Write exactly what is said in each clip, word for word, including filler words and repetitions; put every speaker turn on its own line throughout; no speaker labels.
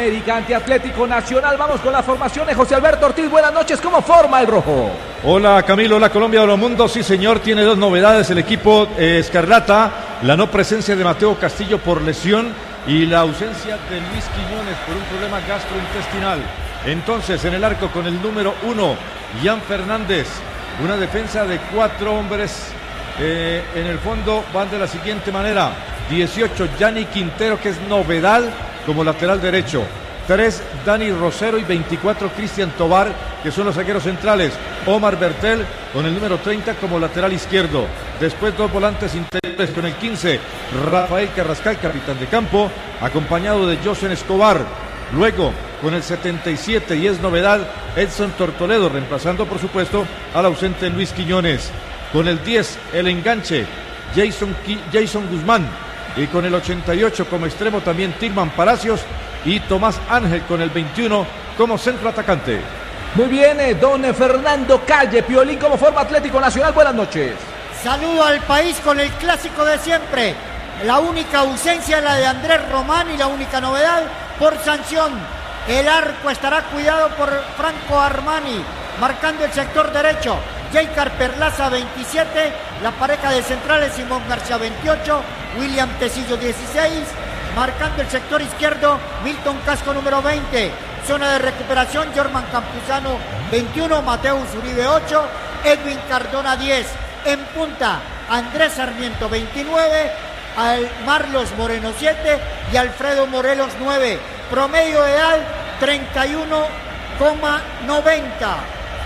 América ante Atlético Nacional. Vamos con la formación de José Alberto Ortiz. Buenas noches, ¿cómo forma el rojo?
Hola Camilo, hola Colombia, hola mundo. Sí señor, tiene dos novedades el equipo eh, Escarlata. La no presencia de Mateo Castillo por lesión y la ausencia de Luis Quiñones por un problema gastrointestinal. Entonces en el arco con el número uno, Ian Fernández. Una defensa de cuatro hombres. Eh, en el fondo van de la siguiente manera: dieciocho, Yanni Quintero, que es novedad como lateral derecho. tres, Dani Rosero, y veinticuatro, Cristian Tobar, que son los zagueros centrales. Omar Bertel con el número treinta como lateral izquierdo. Después dos volantes interiores con el quince, Rafael Carrascal, capitán de campo, acompañado de Josen Escobar. Luego con el setenta y siete, y es novedad, Edson Tortoledo, reemplazando por supuesto al ausente Luis Quiñones. Con el diez, el enganche, Jason, Jason Guzmán. Y con el ochenta y ocho como extremo también Tilman Palacios, y Tomás Ángel con el veintiuno como centro atacante.
Muy bien, eh, don Fernando Calle. Piolín, ¿cómo forma Atlético Nacional? Buenas noches.
Saludo al país con el clásico de siempre. La única ausencia es la de Andrés Román, y la única novedad por sanción. El arco estará cuidado por Franco Armani, marcando el sector derecho. Jaycar Perlaza, veintisiete, la pareja de centrales Simón García, veintiocho, William Tecillo, dieciséis, marcando el sector izquierdo Milton Casco, número veinte, zona de recuperación Jorman Campuzano, veintiuno, Mateus Uribe, ocho, Edwin Cardona, diez, en punta Andrés Sarmiento, veintinueve, al Marlos Moreno, siete, y Alfredo Morelos, nueve, promedio de edad treinta y uno coma noventa.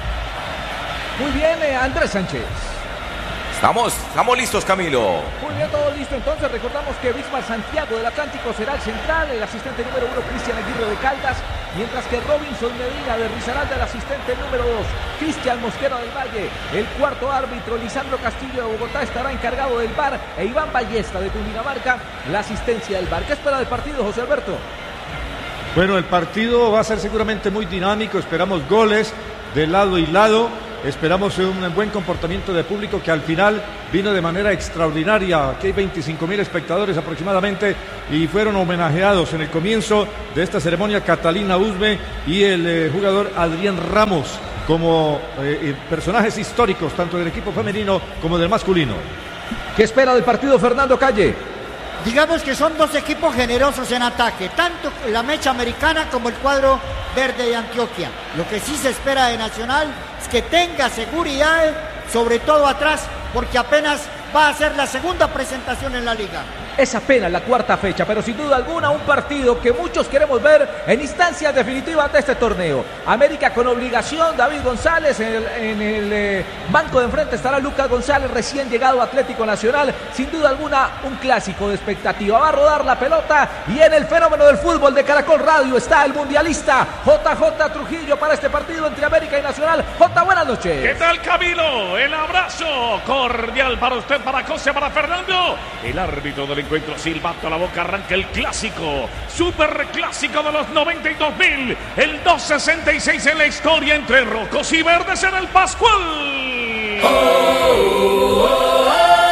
Muy bien, eh, Andrés Sánchez.
Estamos, estamos listos, Camilo.
Muy bien, todo listo. Entonces recordamos que Bismar Santiago del Atlántico será el central, el asistente número uno Cristian Aguirre de Caldas, mientras que Robinson Medina de Risaralda, el asistente número dos, Cristian Mosquera del Valle, el cuarto árbitro Lisandro Castillo de Bogotá estará encargado del V A R, e Iván Ballesta de Cundinamarca, la asistencia del V A R. ¿Qué espera del partido, José Alberto?
Bueno, el partido va a ser seguramente muy dinámico, esperamos goles de lado y lado. Esperamos un buen comportamiento de público que al final vino de manera extraordinaria. Aquí hay veinticinco mil espectadores aproximadamente y fueron homenajeados en el comienzo de esta ceremonia Catalina Usme y el eh, jugador Adrián Ramos como eh, personajes históricos tanto del equipo femenino como del masculino.
¿Qué espera del partido, Fernando Calle?
Digamos que son dos equipos generosos en ataque, tanto la mecha americana como el cuadro verde de Antioquia. Lo que sí se espera de Nacional es que tenga seguridad, sobre todo atrás, porque apenas va a ser la segunda presentación en la liga.
Es apenas la cuarta fecha, pero sin duda alguna un partido que muchos queremos ver en instancias definitivas de este torneo. América con obligación, David González, en el, en el eh, banco de enfrente estará Lucas González, recién llegado a Atlético Nacional. Sin duda alguna un clásico de expectativa. Va a rodar la pelota y en el fenómeno del fútbol de Caracol Radio está el mundialista J J Trujillo para este partido entre América y Nacional. J, buenas noches.
¿Qué tal, Camilo? El abrazo cordial para usted, para José, para Fernando. El árbitro del encuentro, silbato a la boca, arranca el clásico, super clásico de los noventa y dos mil, el doscientos sesenta y seis en la historia entre rojos y verdes en el Pascual. Oh, oh, oh,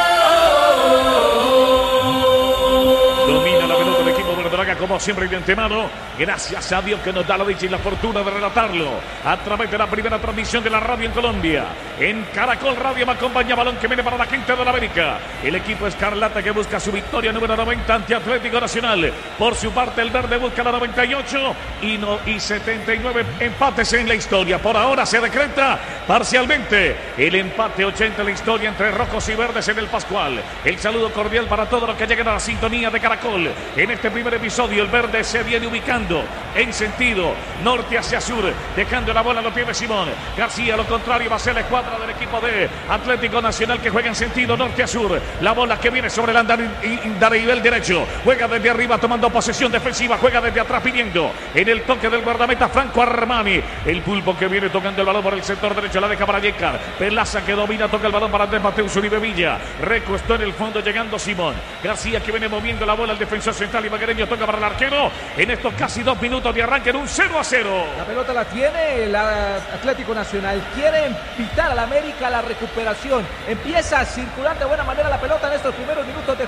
oh. Domina la pelota el equipo verdolaga como siempre de antemano. Gracias a Dios que nos da la dicha y la fortuna de relatarlo a través de la primera transmisión de la radio en Colombia. En Caracol Radio me acompaña balón que viene para la gente de la América. El equipo escarlata que busca su victoria número noventa ante Atlético Nacional. Por su parte el verde busca la noventa y ocho y, no, y setenta y nueve empates en la historia. Por ahora se decreta parcialmente el empate ochenta en la historia entre rojos y verdes en el Pascual. El saludo cordial para todos los que lleguen a la sintonía de Caracol. En este primer episodio el verde se viene ubicando en sentido norte hacia sur, dejando la bola a los pies de Simón García. Lo contrario va a ser la escuadra del equipo de Atlético Nacional que juega en sentido norte a sur. La bola que viene sobre el andarivel derecho, juega desde arriba tomando posesión defensiva, juega desde atrás pidiendo en el toque del guardameta Franco Armani. El pulpo que viene tocando el balón por el sector derecho, la deja para Jaycar Perlaza que domina, toca el balón para Andrés Mateus Uribe Villa, recuestó en el fondo llegando Simón García que viene moviendo la bola al defensor central ibaguereño, toca para el arquero en estos casi dos minutos de arranque en un cero a cero.
La pelota la tiene el Atlético Nacional, quiere pitar al América la recuperación, empieza a circular de buena manera la pelota en estos primeros minutos de juego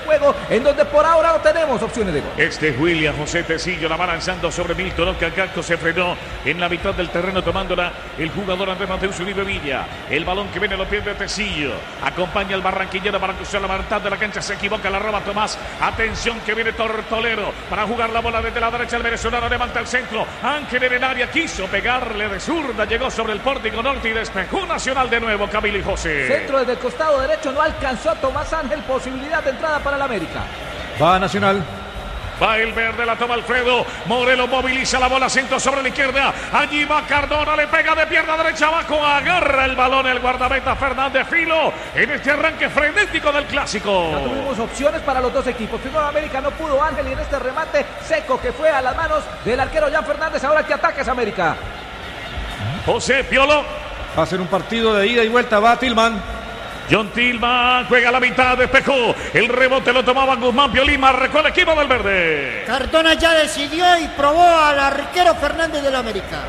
en donde por ahora no tenemos opciones de gol.
Este es William José Tecillo, la va lanzando sobre Milton Oscar Castro, se frenó en la mitad del terreno tomándola el jugador Andrés Mateus Uribe Villa. El balón que viene a los pies de Tecillo, acompaña al barranquillero para cruzar la mitad de la cancha, se equivoca, la roba Tomás. Atención que viene Tortolero para jugar la bola desde la derecha, el venezolano levanta el centro, Ángel en el área, quiso pegarle de zurda, llegó sobre el pórtico norte y despejó Nacional de nuevo, Camilo y José.
Centro desde el costado derecho, no alcanzó a Tomás Ángel, posibilidad de entrada para el América.
Va Nacional.
Va el verde, la toma Alfredo Morelos, moviliza la bola, centro sobre la izquierda, allí va Cardona, le pega de pierna derecha abajo, agarra el balón el guardameta Fernández Filo en este arranque frenético del clásico.
Ya tuvimos opciones para los dos equipos. Primero América, no pudo Ángel, y en este remate seco que fue a las manos del arquero Jan Fernández, ahora que ataca es América.
José Piolo.
Va a ser un partido de ida y vuelta, va Tillman.
John Tillman juega a la mitad, despejó. El rebote lo tomaba Guzmán, Piolín marcó el equipo del verde.
Cardona ya decidió y probó al arquero Fernández del América.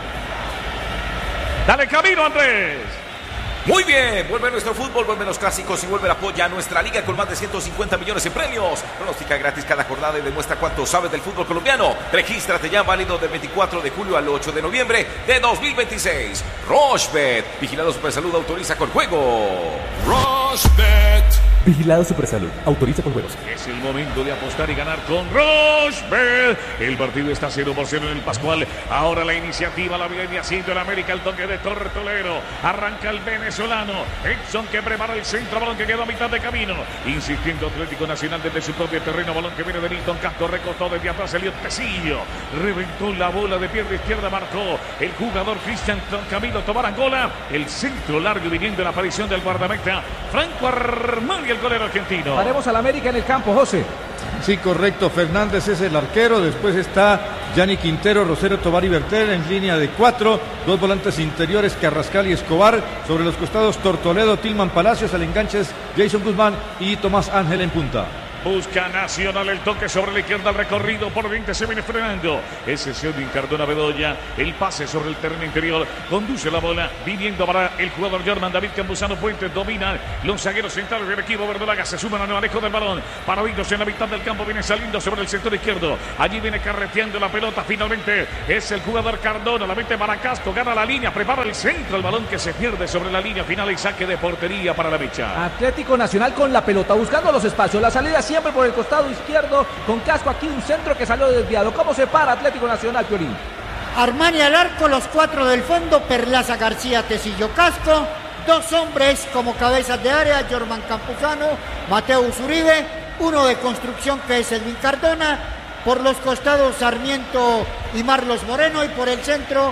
Dale camino, Andrés.
Muy bien, vuelve nuestro fútbol, vuelven los clásicos y vuelve el apoyo a nuestra liga con más de ciento cincuenta millones en premios. Pronostica gratis cada jornada y demuestra cuánto sabes del fútbol colombiano. Regístrate ya, válido del veinticuatro de julio al ocho de noviembre de dos mil veintiséis. Rochebet, vigilado Supersalud, autoriza con juego. Rochebet.
Vigilado Supersalud, autoriza con juegos.
Es el momento de apostar y ganar con Rochebet. El partido está cero por cero en el Pascual. Ahora la iniciativa la viene haciendo el América, el toque de Tortolero. Arranca el venezolano. Edson que prepara el centro, balón que quedó a mitad de camino. Insistiendo Atlético Nacional desde su propio terreno. Balón que viene de Milton Castro, recostó desde atrás, salió Tecillo. Reventó la bola de pierna izquierda, marcó el jugador Cristian Camilo Tobar Angola. El centro largo viniendo la aparición del guardameta Franco Armani, el golero argentino.
Haremos al América en el campo, José.
Sí, correcto. Fernández es el arquero. Después está Gianni Quintero, Rosero, Tobar y Bertel en línea de cuatro. Dos volantes interiores, Carrascal y Escobar. Sobre los costados, Tortoledo, Tillman, Palacios. Al enganche es Jason Guzmán y Tomás Ángel en punta.
Busca Nacional el toque sobre la izquierda, el recorrido por veinte se viene frenando. Es Edwin Cardona Bedoya, el pase sobre el terreno interior, conduce la bola, viniendo para el jugador Germán David Campuzano Puentes, domina los zagueros centrales del equipo verdolaga, se suman al manejo del balón, paraditos en la mitad del campo, viene saliendo sobre el sector izquierdo, allí viene carreteando la pelota, finalmente es el jugador Cardona, la mete para Castro, gana la línea, prepara el centro, el balón que se pierde sobre la línea final y saque de portería para la mecha.
Atlético Nacional con la pelota, buscando los espacios, la salida siempre por el costado izquierdo, con Casco aquí un centro que salió desviado. ¿Cómo se para Atlético Nacional, Piolín?
Armani al arco, los cuatro del fondo, Perlaza, García, Tecillo, Casco. Dos hombres como cabezas de área, Germán Campuzano, Mateus Uribe. Uno de construcción que es Edwin Cardona. Por los costados Sarmiento y Marlos Moreno. Y por el centro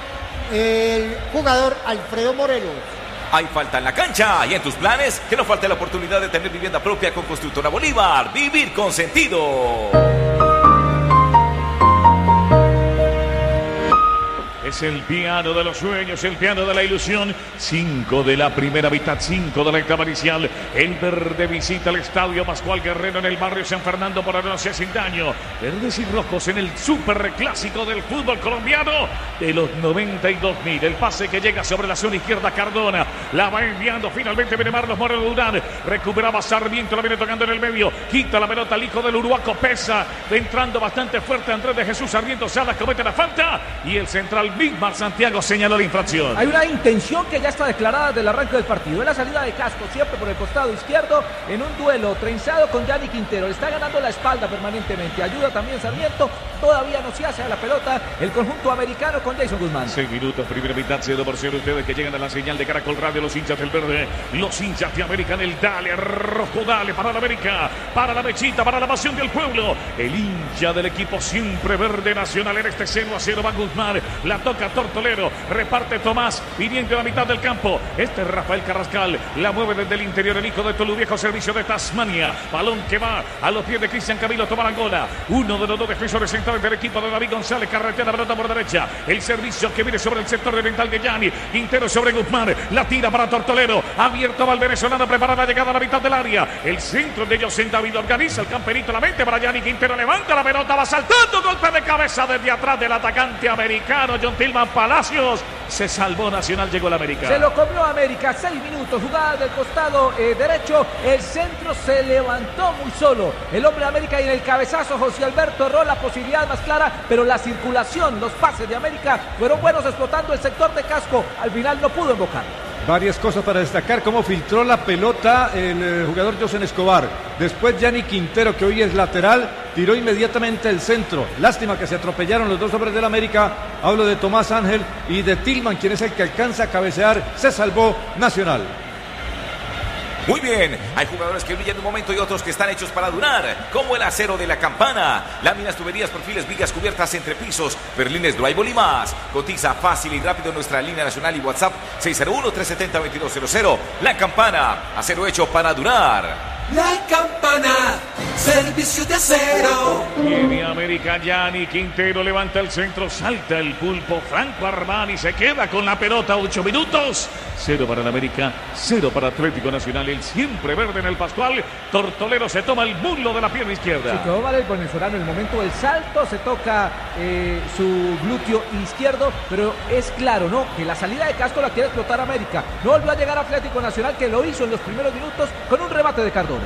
el jugador Alfredo Morelos.
Hay falta en la cancha y en tus planes, que no falte la oportunidad de tener vivienda propia con Constructora Bolívar. Vivir con sentido.
Es el piano de los sueños, el piano de la ilusión. Cinco de la primera mitad, cinco de la etapa inicial. El verde visita el estadio Pascual Guerrero en el barrio San Fernando por Arosia sin daño. Verdes y rojos en el super clásico del fútbol colombiano de los noventa y dos mil. El pase que llega sobre la zona izquierda, Cardona. La va enviando, finalmente viene Marlos Moreno Durán. Recuperaba Sarmiento, la viene tocando en el medio. Quita la pelota al hijo del Uruguaco, pesa. Entrando bastante fuerte Andrés de Jesús Sarmiento Salas, comete la falta. Y el central Bismar Santiago señaló la infracción.
Hay una intención que ya está declarada del arranque del partido. Es la salida de Casco, siempre por el costado izquierdo, en un duelo trenzado con Gianni Quintero. Le está ganando la espalda permanentemente. Ayuda también Sarmiento. Todavía no se hace a la pelota el conjunto americano con Jason Guzmán.
Seis minutos, primera mitad, cero por cero. Ustedes que llegan a la señal de Caracol Radio, los hinchas del verde, los hinchas de América en el dale, rojo, dale, para la América, para la mechita, para la pasión del pueblo. El hincha del equipo siempre verde Nacional en este cero a cero va Guzmán. La toca Tortolero, reparte Tomás, viniendo a la mitad del campo. Este es Rafael Carrascal, la mueve desde el interior el hijo de Tolu Viejo, servicio de Tasmania. Balón que va a los pies de Cristian Camilo Tobar Angola. Uno de los dos defensores centrales del equipo de David González, carretea la pelota por derecha. El servicio que viene sobre el sector oriental de Gianni. Quintero sobre Guzmán, la tira para Tortolero. Abierto va el venezolano, prepara la llegada a la mitad del área. El centro de José David organiza el camperito, la mente para Gianni Quintero, levanta la pelota, va saltando, golpe de cabeza desde atrás del atacante americano John Tillman Palacios. Se salvó Nacional, llegó el América.
Se lo comió América, seis minutos, jugada del costado eh, derecho, el centro se levantó muy solo. El hombre de América y en el cabezazo José Alberto erró la posibilidad más clara, pero la circulación, los pases de América fueron buenos explotando el sector de Casco. Al final no pudo invocar.
Varias cosas para destacar, cómo filtró la pelota el eh, jugador José Escobar. Después Gianni Quintero, que hoy es lateral, tiró inmediatamente el centro. Lástima que se atropellaron los dos hombres del América. Hablo de Tomás Ángel y de Tillman, quien es el que alcanza a cabecear. Se salvó Nacional.
Muy bien, hay jugadores que brillan en un momento y otros que están hechos para durar, como el acero de la Campana, láminas, tuberías, perfiles, vigas, cubiertas, entrepisos, berlines, drywall y más. Cotiza fácil y rápido en nuestra línea nacional y WhatsApp seis cero uno, tres siete cero, dos dos cero cero. La Campana, acero hecho para durar.
La Campana, servicio de acero.
Viene América, Gianni Quintero levanta el centro, salta el pulpo, Franco Armani se queda con la pelota, ocho minutos. Cero para el América, cero para Atlético Nacional, el siempre verde en el Pascual. Tortolero se toma el muslo de la pierna izquierda.
Sí, quedó mal el venezolano en el momento del salto, se toca eh, su glúteo izquierdo, pero es claro, ¿no? Que la salida de Casco la quiere explotar América. No volvió a llegar Atlético Nacional, que lo hizo en los primeros minutos con un remate de Cardona.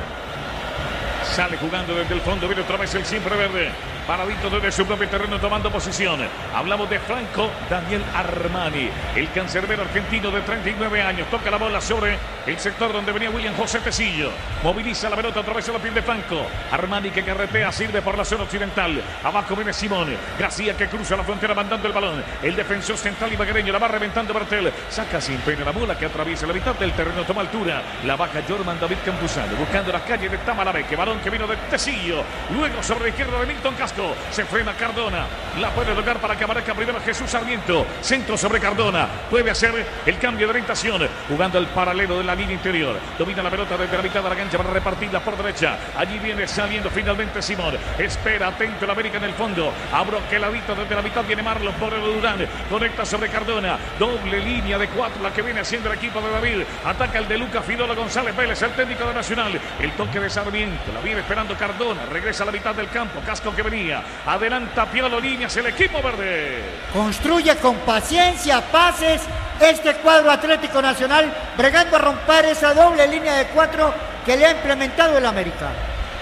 Sale jugando desde el fondo, viene otra vez el siempre verde. Paradito desde su propio terreno tomando posición. Hablamos de Franco Daniel Armani, el cancerbero argentino de treinta y nueve años. Toca la bola sobre el sector donde venía William José Tecillo. Moviliza la pelota otra vez en la piel de Franco. Armani que carretea, sirve por la zona occidental. Abajo viene Simón. García que cruza la frontera mandando el balón. El defensor central ibaguereño la va reventando Bertel. Saca sin pena la bola que atraviesa la mitad del terreno, toma altura. La baja Jorman David Campuzano buscando las calles de Tamarabeque. Balón que vino de Tecillo. Luego sobre la izquierda de Milton Casco. Se frena Cardona, la puede lograr para que aparezca primero Jesús Sarmiento. Centro sobre Cardona, puede hacer el cambio de orientación, jugando al paralelo de la línea interior. Domina la pelota desde la mitad de la cancha para repartirla por derecha. Allí viene saliendo finalmente Simón. Espera atento el América en el fondo. Abroqueladito desde la mitad viene Marlon por el Durán. Conecta sobre Cardona. Doble línea de cuatro la que viene haciendo el equipo de David. Ataca el de Lucas Fidolo González Vélez, el técnico de Nacional. El toque de Sarmiento, la viene esperando Cardona. Regresa a la mitad del campo. Casco que venía. Adelanta Piolo Líneas el equipo verde.
Construye con paciencia, pases, este cuadro Atlético Nacional, bregando a romper esa doble línea de cuatro que le ha implementado el América.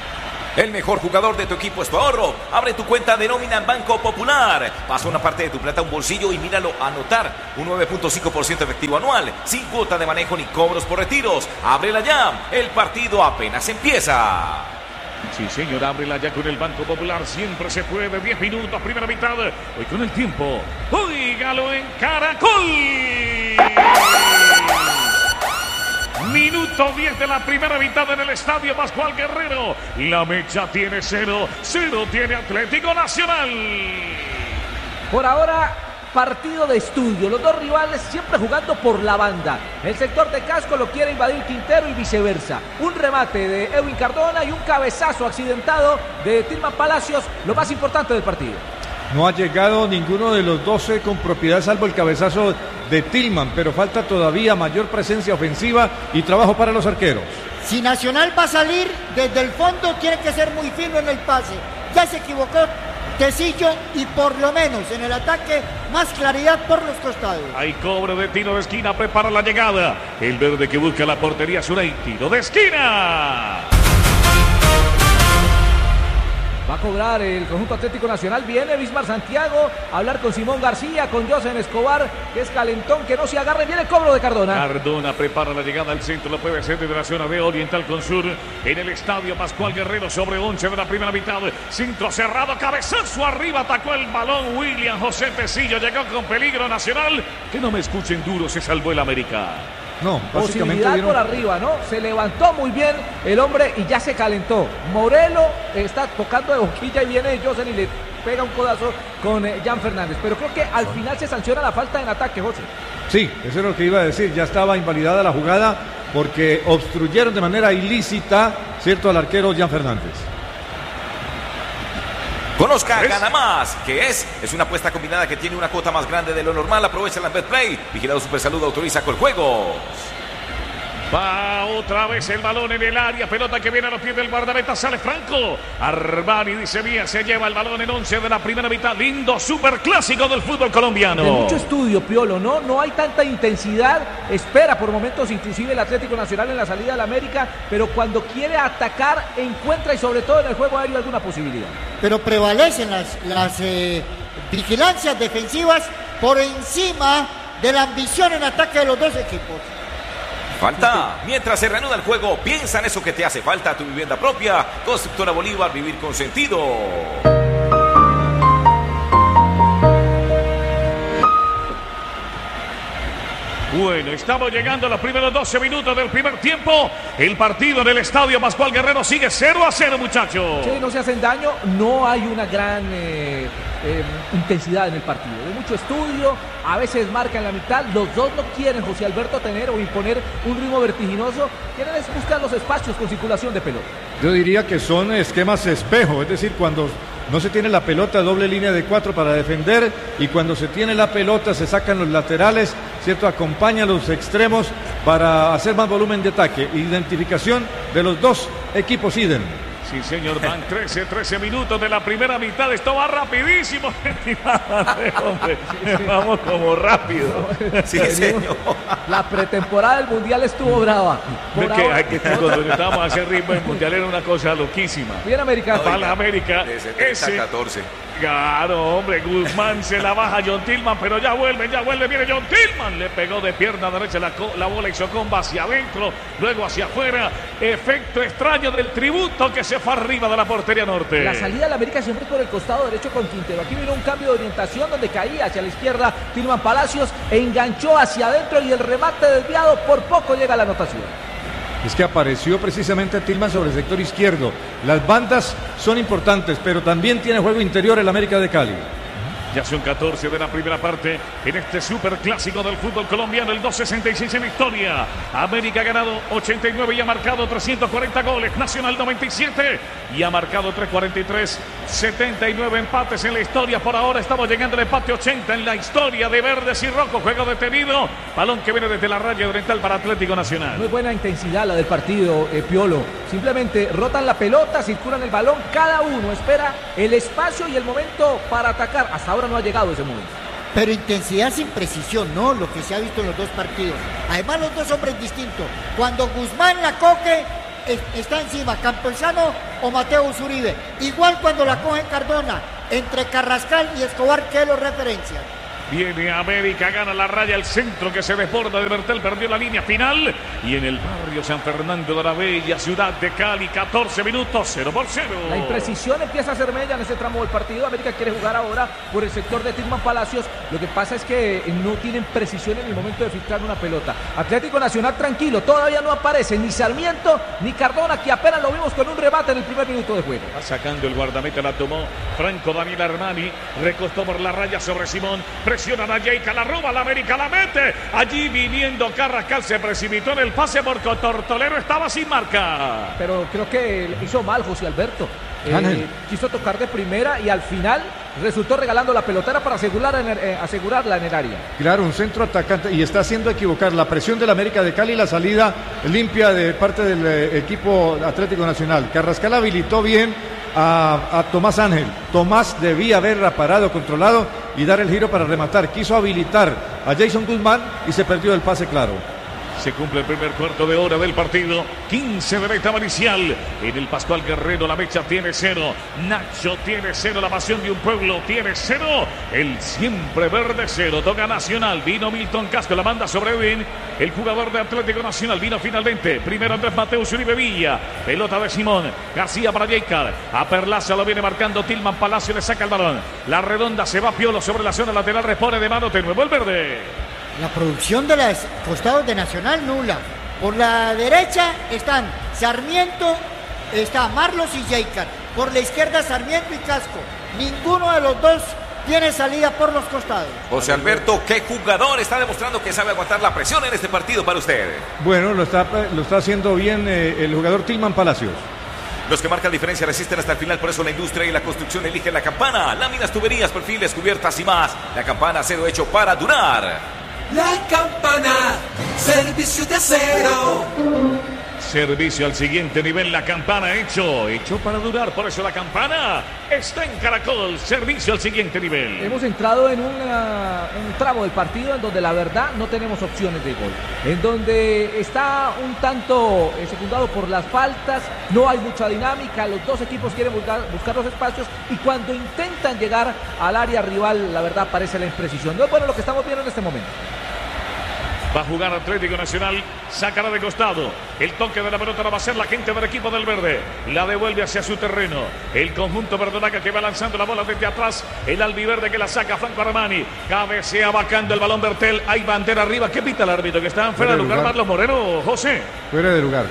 El mejor jugador de tu equipo es tu ahorro. Abre tu cuenta de nómina en Banco Popular. Pasa una parte de tu plata a un bolsillo y míralo anotar. Un nueve punto cinco por ciento efectivo anual. Sin cuota de manejo ni cobros por retiros. Ábrela ya. El partido apenas empieza.
Sí, señor, ábrela ya con el Banco Popular. Siempre se puede. diez minutos, primera mitad. Hoy con el tiempo. Óigalo en Caracol. Minuto diez de la primera mitad en el Estadio Pascual Guerrero. La mecha tiene cero. Cero tiene Atlético Nacional.
Por ahora, partido de estudio. Los dos rivales siempre jugando por la banda. El sector de Casco lo quiere invadir Quintero y viceversa. Un remate de Edwin Cardona y un cabezazo accidentado de Tillman Palacios. Lo más importante del partido.
No ha llegado ninguno de los doce con propiedad, salvo el cabezazo de Tillman, pero falta todavía mayor presencia ofensiva y trabajo para los arqueros.
Si Nacional va a salir desde el fondo, tiene que ser muy fino en el pase. Ya se equivocó Tecillo y por lo menos en el ataque más claridad por los costados.
Hay cobro de tiro de esquina, prepara la llegada. El verde que busca la portería Surey, tiro de esquina.
Va a cobrar el conjunto Atlético Nacional. Viene Bismar Santiago a hablar con Simón García, con José Escobar, que es calentón, que no se agarre. Viene el cobro de Cardona.
Cardona prepara la llegada al centro. Lo puede hacer desde la zona de Oriental con Sur. En el Estadio Pascual Guerrero sobre once de la primera mitad. Centro cerrado, cabezazo arriba. Atacó el balón William José Tecillo. Llegó con peligro Nacional. Que no me escuchen duro, se salvó el América.
No, básicamente
posibilidad
vieron...
por arriba, ¿no? Se levantó muy bien el hombre y ya se calentó. Morelo está tocando de boquilla y viene José y le pega un codazo con eh, Jan Fernández. Pero creo que al final se sanciona la falta en ataque, José.
Sí, eso es lo que iba a decir. Ya estaba invalidada la jugada porque obstruyeron de manera ilícita, ¿cierto?, al arquero Jan Fernández.
Conozca Gana Más, que es, es una apuesta combinada que tiene una cuota más grande de lo normal. Aprovecha la BetPlay. Vigilado Supersalud, autoriza con juegos.
Va otra vez el balón en el área, pelota que viene a los pies del guardameta, sale Franco. Armani dice bien, se lleva el balón en once de la primera mitad. Lindo superclásico del fútbol colombiano.
De mucho estudio, Piolo, ¿no? No hay tanta intensidad. Espera por momentos inclusive el Atlético Nacional en la salida del América, pero cuando quiere atacar, encuentra y sobre todo en el juego aéreo alguna posibilidad.
Pero prevalecen las, las eh, vigilancias defensivas por encima de la ambición en ataque de los dos equipos.
Falta. Mientras se reanuda el juego, piensa en eso que te hace falta, tu vivienda propia. Constructora Bolívar, vivir con sentido.
Bueno, estamos llegando a los primeros doce minutos del primer tiempo. El partido en el Estadio Pascual Guerrero sigue cero a cero, muchachos.
Sí, no se hacen daño, no hay una gran eh, eh, intensidad en el partido. De mucho estudio, a veces marcan la mitad. Los dos no quieren, José Alberto, tener o imponer un ritmo vertiginoso. Quieren buscar los espacios con circulación de pelota.
Yo diría que son esquemas espejo, es decir, cuando no se tiene la pelota, doble línea de cuatro para defender, y cuando se tiene la pelota se sacan los laterales, ¿cierto? Acompaña a los extremos para hacer más volumen de ataque. Identificación de los dos equipos idem.
Sí, señor, van trece, trece minutos de la primera mitad. Esto va rapidísimo. Hombre, vamos como rápido.
Sí, señor.
La pretemporada del Mundial estuvo brava.
Es que, hay que cuando estábamos a hacer ritmo, el Mundial era una cosa loquísima.
Bien, América.
Para la América.
De setenta a catorce.
Claro, hombre, Guzmán se la baja a John Tillman, pero ya vuelve, ya vuelve, viene John Tillman, le pegó de pierna derecha la, la bola, hizo comba hacia adentro, luego hacia afuera, efecto extraño del tributo que se fue arriba de la portería norte.
La salida de la América siempre por el costado derecho con Quintero, aquí vino un cambio de orientación donde caía hacia la izquierda Tillman Palacios, e enganchó hacia adentro y el remate desviado, por poco llega a la anotación.
Es que apareció precisamente Tillman sobre el sector izquierdo. Las bandas son importantes, pero también tiene juego interior el América de Cali.
Ya son catorce de la primera parte en este superclásico del fútbol colombiano, el doscientos sesenta y seis en historia. América ha ganado ochenta y nueve y ha marcado trescientos cuarenta goles. Nacional noventa y siete y ha marcado trescientos cuarenta y tres. setenta y nueve empates en la historia. Por ahora estamos llegando al empate ochenta en la historia de verdes y rojos. Juego detenido. Balón que viene desde la raya oriental para Atlético Nacional.
Muy buena intensidad la del partido, eh, Piolo. Simplemente rotan la pelota, circulan el balón. Cada uno espera el espacio y el momento para atacar. Hasta ahora no ha llegado ese momento.
Pero intensidad sin precisión, ¿no? Lo que se ha visto en los dos partidos. Además, los dos hombres distintos. Cuando Guzmán la coge, es, está encima Campuzano o Mateo Uribe. Igual cuando la coge Cardona, entre Carrascal y Escobar, que lo referencia.
Viene América, gana la raya, el centro que se desborda de Bertel, perdió la línea final. Y en el barrio San Fernando de la Bella, ciudad de Cali, catorce minutos, cero por cero.
La imprecisión empieza a ser mella en ese tramo del partido. América quiere jugar ahora por el sector de Tillman Palacios. Lo que pasa es que no tienen precisión en el momento de filtrar una pelota. Atlético Nacional tranquilo, todavía no aparece ni Sarmiento ni Cardona, que apenas lo vimos con un rebate en el primer minuto de juego.
Va sacando el guardameta, la tomó Franco Daniel Armani, recostó por la raya sobre Simón. Presionan a Jaica, la roba, la América la mete. Allí viniendo Carrascal, se precipitó en el pase porque Tortolero estaba sin marca.
Pero creo que hizo mal José Alberto. Eh, quiso tocar de primera y al final resultó regalando la pelotera para asegurar en el, eh, asegurarla en el área.
Claro, un centro atacante y está haciendo equivocar la presión del América de Cali y la salida limpia de parte del eh, equipo Atlético Nacional. Carrascal habilitó bien a, a Tomás Ángel. Tomás debía haberla parado, controlado y dar el giro para rematar. Quiso habilitar a Jason Guzmán y se perdió el pase claro.
Se cumple el primer cuarto de hora del partido. quince de la etapa inicial. En el Pascual Guerrero la mecha tiene cero. Nacho tiene cero. La pasión de un pueblo tiene cero. El siempre verde cero. Toca Nacional. Vino Milton Casco. La manda sobre Edwin. El jugador de Atlético Nacional vino finalmente. Primero Andrés Mateus Uribe Villa. Pelota de Simón. García para Jaicar. A Perlaza lo viene marcando Tillman Palacio. Le saca el balón. La redonda se va Piolo sobre la zona lateral. Repone de mano de nuevo el verde.
La producción de los costados de Nacional nula. Por la derecha están Sarmiento, está Marlos y Jaicar. Por la izquierda Sarmiento y Casco. Ninguno de los dos tiene salida por los costados.
José Alberto, ¿qué jugador está demostrando que sabe aguantar la presión en este partido para usted?
Bueno, lo está, lo está haciendo bien eh, el jugador Tillman Palacios.
Los que marcan diferencia resisten hasta el final, por eso la industria y la construcción eligen la Campana. Láminas, tuberías, perfiles, cubiertas y más. La Campana, acero hecho para durar.
La Campana, servicio de acero.
Servicio al siguiente nivel, La Campana, hecho, hecho para durar, por eso La Campana está en Caracol, servicio al siguiente nivel.
Hemos entrado en una, un tramo del partido en donde la verdad no tenemos opciones de gol, en donde está un tanto eh, secundado por las faltas, no hay mucha dinámica, los dos equipos quieren buscar, buscar los espacios y cuando intentan llegar al área rival, la verdad parece la imprecisión. No es bueno lo que estamos viendo en este momento.
Va a jugar Atlético Nacional, sacará de costado. El toque de la pelota la va a hacer la gente del equipo del verde. La devuelve hacia su terreno. El conjunto verdolaga que va lanzando la bola desde atrás. El albiverde que la saca Franco Armani. Cabecea bacando el balón Bertel. Hay bandera arriba. ¿Qué pita el árbitro? Que está fuera de lugar, lugar. Marlon Moreno, José.
Fuera de lugar.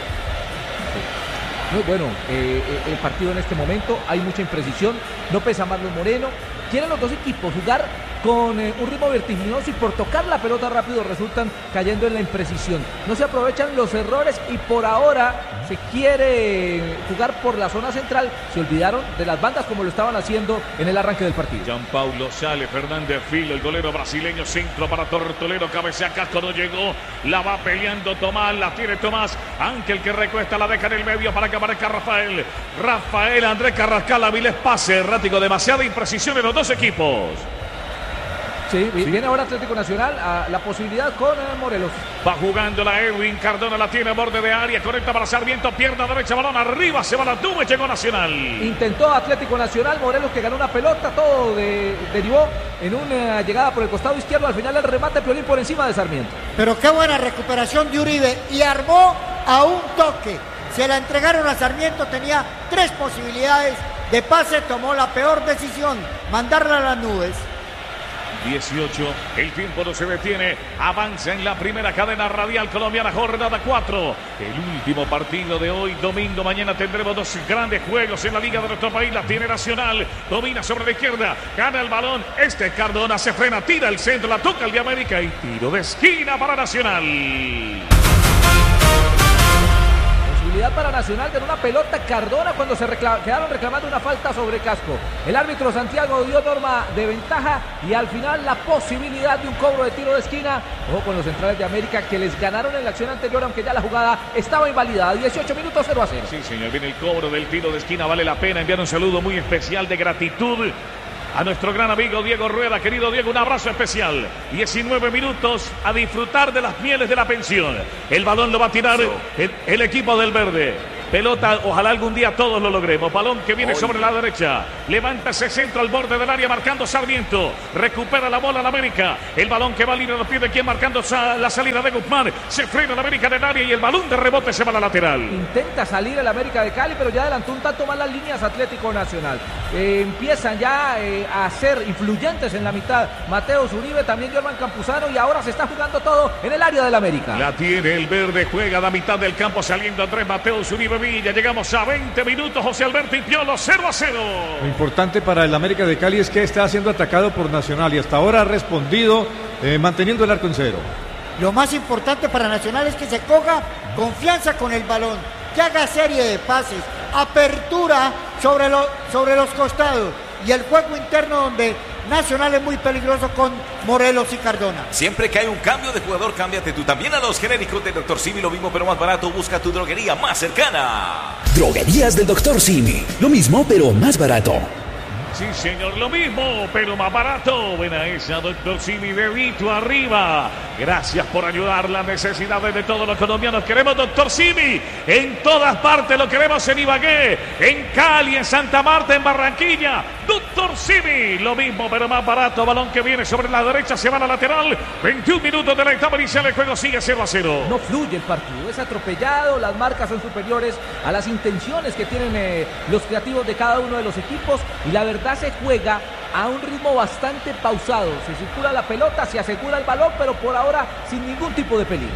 Muy bueno eh, el partido en este momento. Hay mucha imprecisión. No pesa Marlon Moreno. Quieren los dos equipos jugar con eh, un ritmo vertiginoso y por tocar la pelota rápido resultan cayendo en la imprecisión. No se aprovechan los errores y por ahora se quiere jugar por la zona central. Se olvidaron de las bandas como lo estaban haciendo en el arranque del partido.
Jean Paulo sale, Fernández Filo, el golero brasileño, centro para Tortolero, cabecea Casco, no llegó, la va peleando Tomás, la tiene Tomás, Ángel que recuesta, la deja en el medio para que aparezca Rafael. Rafael, Andrés Carrascal, Avilés, pase errático, demasiada imprecisión en los dos equipos.
Sí, viene ahora Atlético Nacional a la posibilidad con eh, Morelos.
Va jugando la Edwin Cardona, la tiene a borde de área, conecta para Sarmiento, pierna derecha, balón arriba, se va la tuba y llegó Nacional.
Intentó Atlético Nacional, Morelos que ganó una pelota, todo de, derivó en una llegada por el costado izquierdo, al final el remate Piolín por encima de Sarmiento.
Pero qué buena recuperación de Uribe y armó a un toque. Se la entregaron a Sarmiento, tenía tres posibilidades de pase, tomó la peor decisión, mandarla a las nubes.
dieciocho, el tiempo no se detiene, avanza en la primera cadena radial colombiana, jornada cuatro, el último partido de hoy, domingo. Mañana tendremos dos grandes juegos en la liga de nuestro país. La tiene Nacional, domina sobre la izquierda, gana el balón, este es Cardona, se frena, tira el centro, la toca el de América y tiro de esquina para Nacional.
Posibilidad para Nacional de una pelota Cardona cuando se recla quedaron reclamando una falta sobre Casco. El árbitro Santiago dio norma de ventaja y al final la posibilidad de un cobro de tiro de esquina. Ojo con los centrales de América que les ganaron en la acción anterior, aunque ya la jugada estaba invalidada. dieciocho minutos, cero a cero.
Sí, señor, viene el cobro del tiro de esquina. Vale la pena enviar un saludo muy especial de gratitud a nuestro gran amigo Diego Rueda. Querido Diego, un abrazo especial. diecinueve minutos a disfrutar de las mieles de la pensión. El balón lo va a tirar el, el equipo del verde. Pelota, ojalá algún día todos lo logremos. Balón que viene sobre la derecha. Levanta ese centro al borde del área marcando Sarmiento. Recupera la bola la América. El balón que va libre a los pies de quien marcando la salida de Guzmán. Se frena la América del área y el balón de rebote se va a la lateral.
Intenta salir el América de Cali, pero ya adelantó un tanto más las líneas Atlético Nacional. Eh, empiezan ya eh, a ser influyentes en la mitad. Mateo Uribe, también Germán Campuzano y ahora se está jugando todo en el área del América.
La tiene el verde, juega a la mitad del campo saliendo Andrés Mateo Uribe. Ya llegamos a veinte minutos, José Alberto y Piolo, cero a cero.
Lo importante para el América de Cali es que está siendo atacado por Nacional y hasta ahora ha respondido eh, manteniendo el arco en cero.
Lo más importante para Nacional es que se coja confianza con el balón, que haga serie de pases, apertura sobre, lo, sobre los costados y el juego interno donde Nacional es muy peligroso con Morelos y Cardona.
Siempre que hay un cambio de jugador, cámbiate tú también a los genéricos de doctor Simi. Lo mismo pero más barato. Busca tu droguería más cercana.
Droguerías del doctor Simi. Lo mismo pero más barato.
Sí, señor, lo mismo, pero más barato. Buena esa, doctor Simi, dedito arriba. Gracias por ayudar las necesidades de todos los colombianos. Queremos doctor Simi en todas partes. Lo queremos en Ibagué, en Cali, en Santa Marta, en Barranquilla. doctor Simi, lo mismo, pero más barato. Balón que viene sobre la derecha, se va a la lateral. veintiún minutos de la etapa inicial. El juego sigue cero a cero.
No fluye el partido, es atropellado. Las marcas son superiores a las intenciones que tienen eh, los creativos de cada uno de los equipos. Y la verdad, se juega a un ritmo bastante pausado. Se circula la pelota, se asegura el balón, pero por ahora sin ningún tipo de peligro.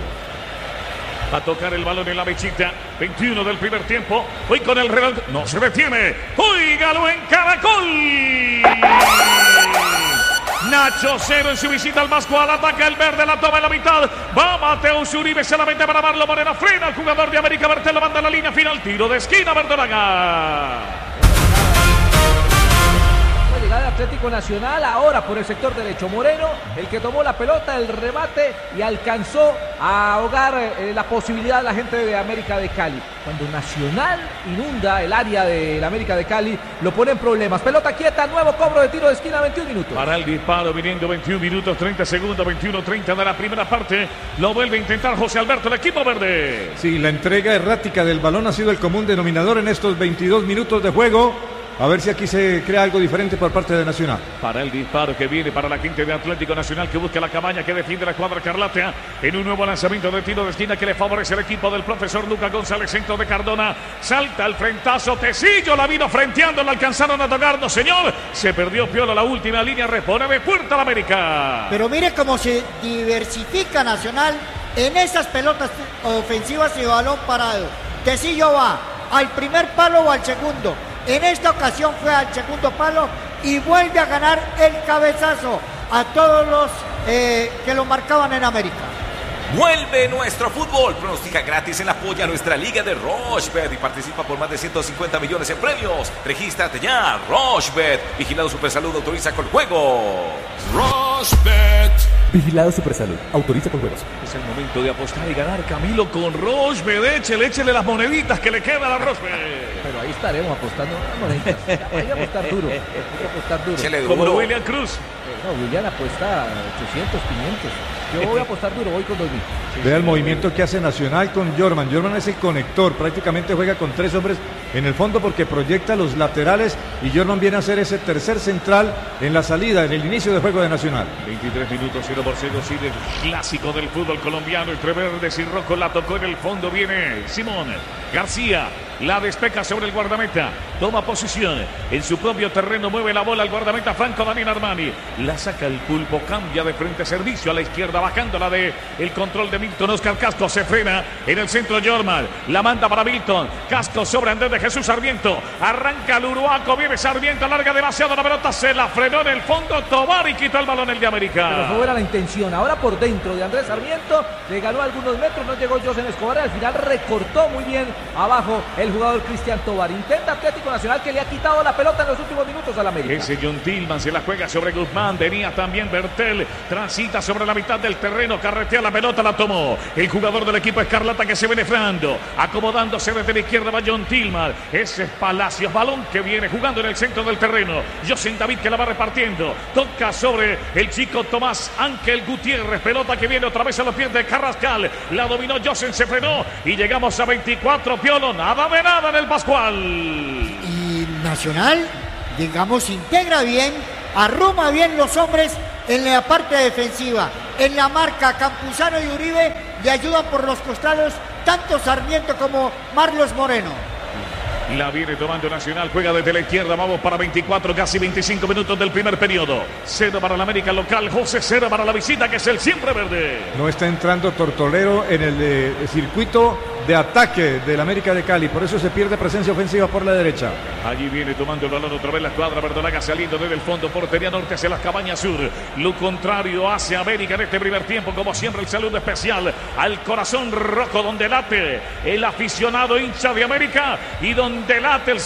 Va a tocar el balón en la mechita. veintiuno del primer tiempo. Hoy con el reloj. No se detiene. Óigalo en Caracol. Nacho cero en su visita al Mascual. Ataca el verde, la toma en la mitad. Va Mateo Uribe, se la mete para Marlon Moreno. Frena el jugador de América. Bertel lo manda a la línea final. Tiro de esquina, Verdolaga.
Llegada Atlético Nacional, ahora por el sector derecho. Moreno, el que tomó la pelota, el remate y alcanzó a ahogar eh, la posibilidad de la gente de América de Cali. Cuando Nacional inunda el área de la América de Cali, lo pone en problemas. Pelota quieta, nuevo cobro de tiro de esquina, veintiún minutos.
Para el disparo, viniendo veintiún minutos, treinta segundos, veintiuno treinta de la primera parte. Lo vuelve a intentar José Alberto, el equipo verde.
Sí, la entrega errática del balón ha sido el común denominador en estos veintidós minutos de juego. A ver si aquí se crea algo diferente por parte de Nacional.
Para el disparo que viene para la quinta de Atlético Nacional, que busca la cabaña, que defiende la cuadra Carlata en un nuevo lanzamiento de tiro de esquina que le favorece el equipo del profesor Lucas González, centro de Cardona. Salta el frentazo, Tecillo la vino frenteando, la alcanzaron a tocar, no señor. Se perdió Piolo la última línea, repone de puerta la América.
Pero mire cómo se diversifica Nacional en esas pelotas ofensivas y balón parado. Tecillo va al primer palo o al segundo. En esta ocasión fue al segundo palo y vuelve a ganar el cabezazo a todos los eh, que lo marcaban en América.
Vuelve nuestro fútbol. Pronostica gratis en la polla nuestra liga de Rochebet y participa por más de ciento cincuenta millones en premios. Regístrate ya, Rochebet. Vigilado Supersalud, autoriza con juegos.
Rochebet.
Vigilado Supersalud. Autoriza con juegos.
Es el momento de apostar y ganar, Camilo, con Rochebet. Échele, échele las moneditas que le quedan a la Rochebet.
Pero ahí estaremos apostando moneditas. Hay que apostar duro. Hay que apostar duro.
Échele
Como
duro.
William Cruz.
No, William apuesta ochocientos, quinientos. Yo voy a apostar duro, voy con dos mil.
Vea el movimiento que hace Nacional con Jorman. Jorman es el conector, prácticamente juega con tres hombres en el fondo porque proyecta los laterales y Jorman viene a ser ese tercer central en la salida, en el inicio de juego de Nacional.
veintitrés minutos, cero por cero, sigue el clásico del fútbol colombiano entre verdes y rojo. La tocó en el fondo, viene Simón García. La despeja sobre el guardameta, toma posición en su propio terreno, mueve la bola al guardameta Franco Daniel Armani, la saca el pulpo, cambia de frente, servicio a la izquierda, bajándola de el control de Milton. Oscar Casco se frena en el centro, Jorman la manda para Milton, Casco sobre Andrés de Jesús Sarmiento, arranca el uruaco, viene Sarmiento, larga demasiado la pelota, se la frenó en el fondo Tobar y quitó el balón el de América.
Pero fue buena la intención, ahora por dentro de Andrés Sarmiento, le ganó algunos metros, no llegó José Escobar, al final recortó muy bien abajo el jugador Cristian Tobar. Intenta Atlético Nacional, que le ha quitado la pelota en los últimos minutos al América.
Ese John Tillman se la juega sobre Guzmán, venía también Bertel, transita sobre la mitad del terreno, carretea la pelota, la tomó el jugador del equipo Escarlata, que se viene frando, acomodándose desde la izquierda va John Tillman, ese es Palacios, balón que viene jugando en el centro del terreno, José David que la va repartiendo, toca sobre el chico Tomás Ángel Gutiérrez, pelota que viene otra vez a los pies de Carrascal, la dominó José, se frenó y llegamos a veinticuatro, Piolo, nada de nada en el Pascual.
Y Nacional, digamos, integra bien, arruma bien los hombres en la parte defensiva. En la marca, Campuzano y Uribe le ayudan por los costados tanto Sarmiento como Marlos Moreno.
La viene tomando Nacional, juega desde la izquierda, vamos para veinticuatro, casi veinticinco minutos del primer periodo. Cero para la América local, José, cero para la visita, que es el siempre verde.
No está entrando Tortolero en el eh, circuito de ataque del América de Cali, por eso se pierde presencia ofensiva por la derecha.
Allí viene tomando el balón otra vez la escuadra verdolaga, saliendo desde el fondo, portería norte hacia las cabañas sur. Lo contrario hace América en este primer tiempo, como siempre el saludo especial al corazón rojo, donde late el aficionado hincha de América y donde late el